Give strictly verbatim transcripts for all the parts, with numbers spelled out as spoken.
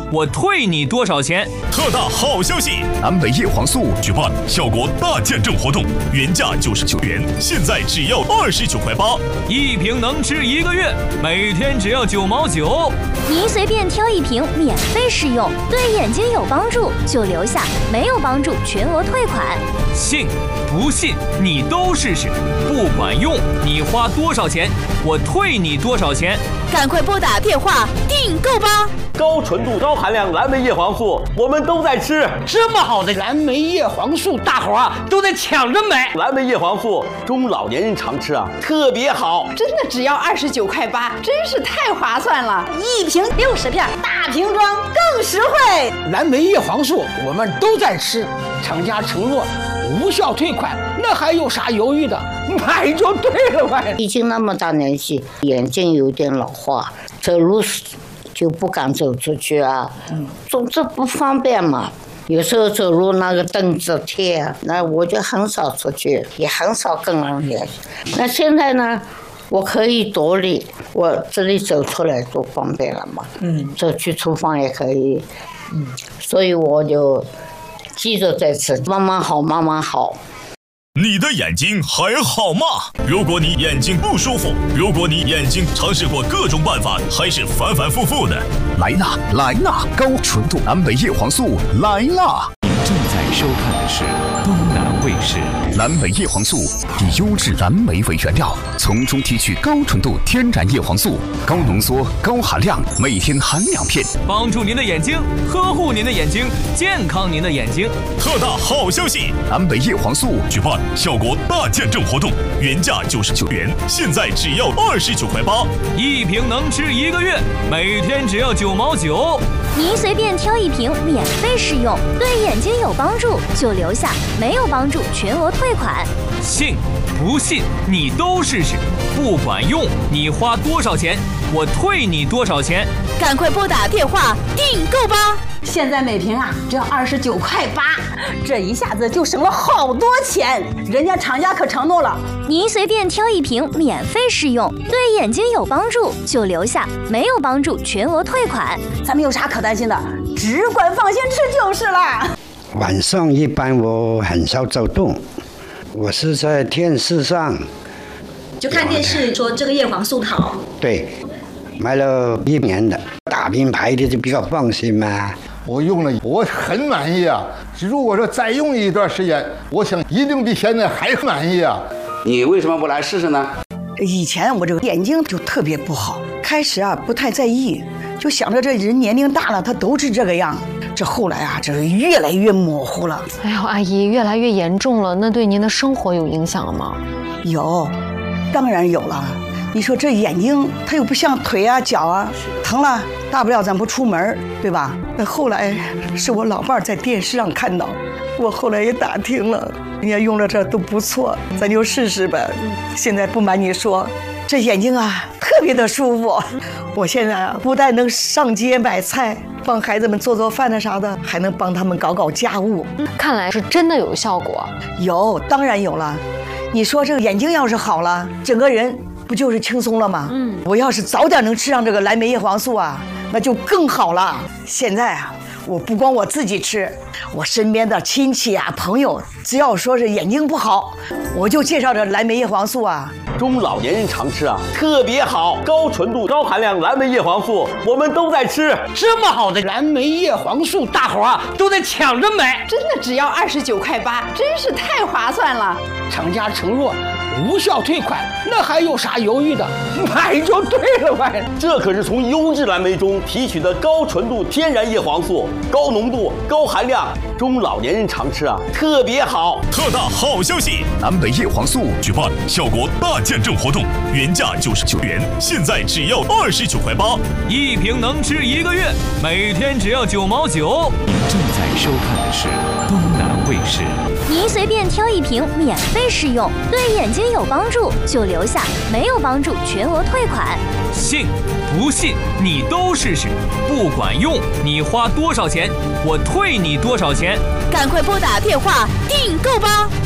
我退你多少钱？ 特大好消息！南北叶黄素举办效果大见证活动，原价九十九元，现在只要二十九块八， 一瓶能吃一个月，每天只要九毛九。 您随便挑一瓶免费试用，对眼睛有帮助就留下，没有帮助全额退款。 信不信你都试试，不管用你花多少钱，我退你多少钱。 赶快拨打电话订购吧！ 高纯度、高含量蓝莓叶黄素，我们都在吃。 这么好的蓝莓叶黄素，大伙啊都在抢着买。 蓝莓叶黄素，中老年人常吃啊，特别好。 真的只要二十九块八，真是太划算了！一瓶六十片，大瓶装更实惠。 蓝莓叶黄素，我们都在吃，厂家承诺无效退款，那还有啥犹豫的？买就对了呗。 已经那么大年纪，眼睛有点老化，走路就不敢走出去啊，嗯，总之不方便嘛。有时候走路那个凳子贴啊，那我就很少出去，也很少跟人联系。那现在呢，我可以独立，我这里走出来多方便了嘛，嗯，走去厨房也可以，嗯，所以我就记着在吃，慢慢好，慢慢好。 你的眼睛还好吗？如果你眼睛不舒服，如果你眼睛尝试过各种办法，还是反反复复的，来啦来啦，高纯度南北叶黄素来啦！ 你正在收看的是东南卫视。 南北叶黄素以优质蓝莓为原料，从中提取高纯度天然叶黄素，高浓缩、高含量，每天含两片， 帮助您的眼睛，呵护您的眼睛，健康您的眼睛。 特大好消息！南北叶黄素举办效果大见证活动，原价九十九元，现在只要二十九块八， 一瓶能吃一个月，每天只要九毛九。 您随便挑一瓶免费试用，对眼睛有帮助就留下，没有帮助全额退款。 信不信你都试试，不管用你花多少钱，我退你多少钱。 赶快拨打电话订购吧！现在每瓶啊只要二十九块八，这一下子就省了好多钱。人家厂家可承诺了， 您随便挑一瓶免费试用，对眼睛有帮助就留下，没有帮助全额退款。 咱们有啥可担心的？只管放心吃就是了。 晚上一般我很少走动，我是在电视上就看电视说这个叶黄素好。 对，买了一年的大品牌的就比较放心嘛。 我用了，我很满意啊！如果说再用一段时间，我想一定比现在还满意啊！ 你为什么不来试试呢？ 以前我这个眼睛就特别不好，开始啊不太在意，就想着这人年龄大了，他都是这个样。这后来啊，这是越来越模糊了。 哎呦，阿姨，越来越严重了，那对您的生活有影响吗？ 有，当然有了。你说这眼睛它又不像腿啊脚啊，疼了大不了咱不出门，对吧？那后来是我老伴在电视上看到，我后来也打听了，人家用了这都不错，咱就试试呗。现在不瞒你说，这眼睛啊特别的舒服。我现在啊不但能上街买菜，帮孩子们做做饭的啥的，还能帮他们搞搞家务。 看来是真的有效果。 有，当然有了。你说这个眼睛要是好了，整个人不就是轻松了吗？嗯，我要是早点能吃上这个蓝莓叶黄素啊，那就更好了。现在啊，我不光我自己吃，我身边的亲戚啊、朋友，只要说是眼睛不好，我就介绍这蓝莓叶黄素啊。 中老年人常吃啊，特别好，高纯度、高含量蓝莓叶黄素，我们都在吃。 这么好的蓝莓叶黄素，大伙啊都在抢着买。 真的只要二十九块八，真是太划算了。 厂家承诺无效退款，那还有啥犹豫的？买就对了呗。 这可是从优质蓝莓中提取的高纯度天然叶黄素，高浓度、高含量，中老年人常吃啊，特别好。 特大好消息！南北叶黄素举办效果大见证活动，原价九十九元，现在只要二十九块八， 一瓶能吃一个月，每天只要九毛九。 你正在收看的是东南卫视。 您随便挑一瓶免费试用，对眼睛有帮助就留下，没有帮助全额退款。 信不信你都试试，不管用你花多少钱，我退你多少钱。 赶快拨打电话订购吧！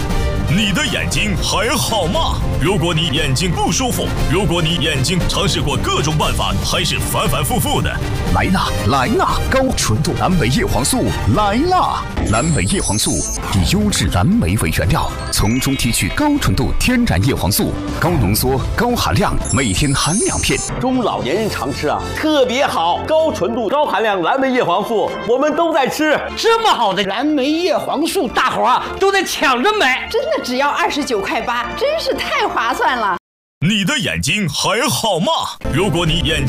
你的眼睛还好吗？如果你眼睛不舒服，如果你眼睛尝试过各种办法，还是反反复复的， 莱纳莱纳高纯度蓝莓叶黄素来啦！蓝莓叶黄素以优质蓝莓为原料，从中提取高纯度天然叶黄素，高浓缩、高含量，每天含两片。 中老年人常吃啊，特别好，高纯度、高含量蓝莓叶黄素，我们都在吃。 这么好的蓝莓叶黄素，大伙儿啊都在抢着买， 真的只要二十九块八，真是太划算了。 你的眼睛还好吗？如果你眼睛